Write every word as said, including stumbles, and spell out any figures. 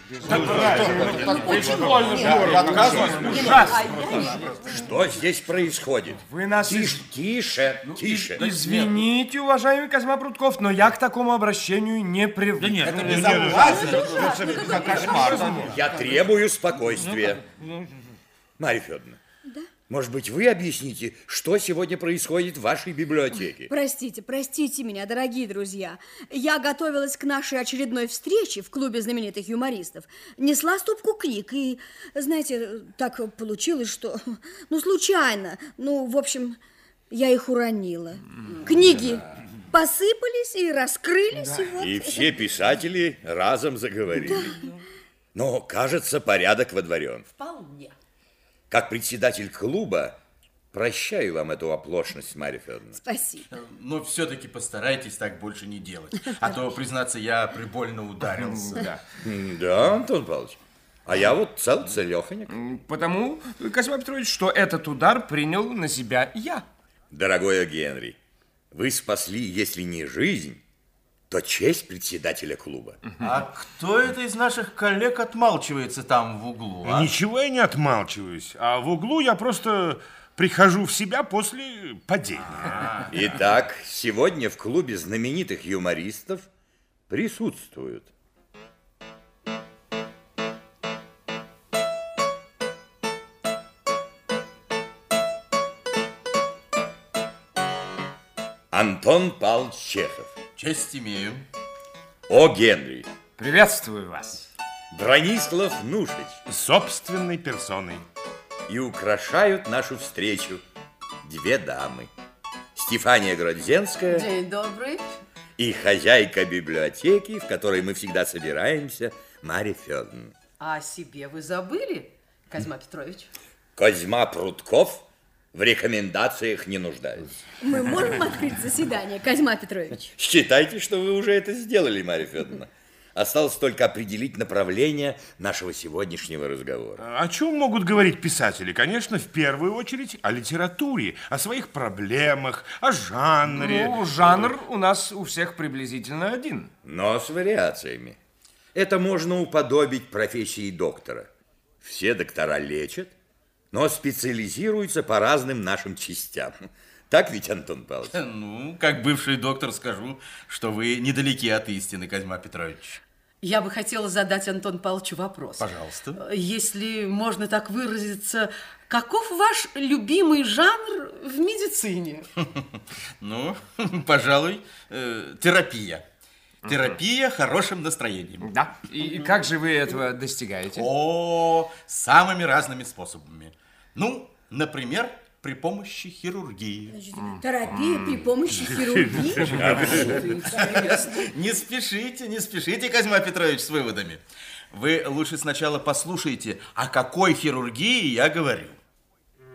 Что здесь происходит? Вы нас... Тише, тише, тише. Извините, уважаемый Козьма Прутков, но я к такому обращению не привык. Да нет, Это ну, безобразие, это кошмар. Я требую спокойствия. Марья Федоровна, может быть, вы объясните, что сегодня происходит в вашей библиотеке? Простите, простите меня, дорогие друзья. Я готовилась к нашей очередной встрече в клубе знаменитых юмористов. Несла стопку книг, и, знаете, так получилось, что... Ну, случайно. Ну, в общем, я их уронила. Книги посыпались и раскрылись, да. и вот... И все писатели разом заговорили. Да. Но, кажется, порядок водворен. Вполне. Как председатель клуба, прощаю вам эту оплошность, Марья Федоровна. Спасибо. Но все-таки постарайтесь так больше не делать. А то, признаться, я прибольно ударился. Да. Да, Антон Павлович. А я вот цел целеханик. Потому, Козьма Петрович, что этот удар принял на себя я. Дорогой О. Генри, вы спасли, если не жизнь, то честь председателя клуба. А кто это из наших коллег отмалчивается там в углу? А? Ничего я не отмалчиваюсь. А в углу я просто прихожу в себя после падения. Итак, сегодня в клубе знаменитых юмористов присутствуют Антон Павлович Чехов. Честь имею. О. Генри. Приветствую вас. Бронислав Нушич. Собственной персоной. И украшают нашу встречу две дамы. Стефания Гродзенская. День добрый. И хозяйка библиотеки, в которой мы всегда собираемся, Марья Федоровна. А о себе вы забыли, Козьма Петрович? Козьма Прутков в рекомендациях не нуждаюсь. Мы можем открыть заседание, Козьма Петрович? Считайте, что вы уже это сделали, Марья Федоровна. Осталось только определить направление нашего сегодняшнего разговора. О чем могут говорить писатели? Конечно, в первую очередь о литературе, о своих проблемах, о жанре. Ну, жанр у нас у всех приблизительно один. Но с вариациями. Это можно уподобить профессии доктора. Все доктора лечат, но специализируются по разным нашим частям. Так ведь, Антон Павлович? Ну, как бывший доктор скажу, что вы недалеки от истины, Козьма Петрович. Я бы хотела задать Антону Павловичу вопрос. Пожалуйста. Если можно так выразиться, каков ваш любимый жанр в медицине? Ну, пожалуй, терапия. Терапия хорошим настроением. Да. И как же вы этого достигаете? О, самыми разными способами. Ну, например, при помощи хирургии. Терапия при помощи хирургии? Не спешите, не спешите, Козьма Петрович, с выводами. Вы лучше сначала послушайте, о какой хирургии я говорю.